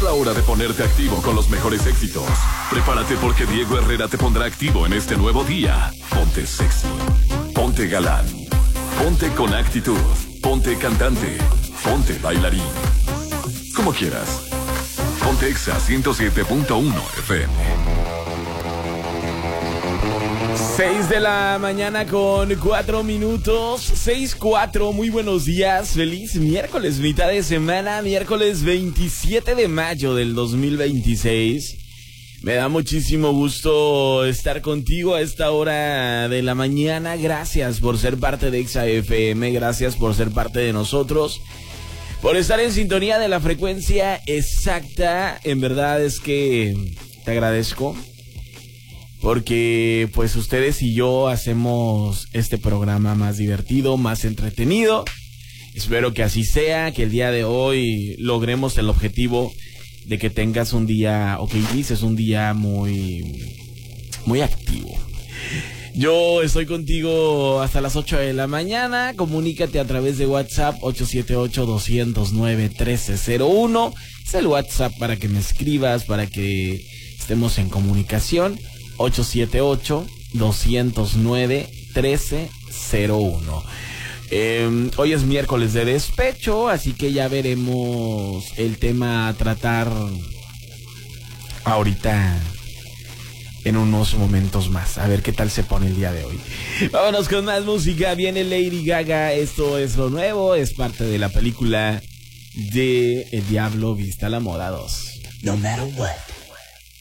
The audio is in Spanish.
Es la hora de ponerte activo con los mejores éxitos. Prepárate porque Diego Herrera te pondrá activo en este nuevo día. Ponte sexy, ponte galán, ponte con actitud, ponte cantante, ponte bailarín. Como quieras. Ponte Exa 107.1 FM. 6 de la mañana con 4 minutos. 6:04. Muy buenos días. Feliz miércoles, mitad de semana. Miércoles 27 de mayo del 2026. Me da muchísimo gusto estar contigo a esta hora de la mañana. Gracias por ser parte de Exa FM. Gracias por ser parte de nosotros. Por estar en sintonía de la frecuencia exacta. En verdad es que te agradezco. Porque pues ustedes y yo hacemos este programa más divertido, más entretenido. Espero que así sea, que el día de hoy logremos el objetivo de que tengas un día, o que inicies un día muy activo. Yo estoy contigo hasta las 8 de la mañana. Comunícate a través de WhatsApp 878-209-1301. Es el WhatsApp para que me escribas, para que estemos en comunicación. 878-209-1301. Hoy es miércoles de despecho, así que ya veremos el tema a tratar ahorita en unos momentos más. A ver qué tal se pone el día de hoy. Vámonos con más música. Viene Lady Gaga. Esto es lo nuevo. Es parte de la película de El Diablo Viste a la Moda 2. No matter what.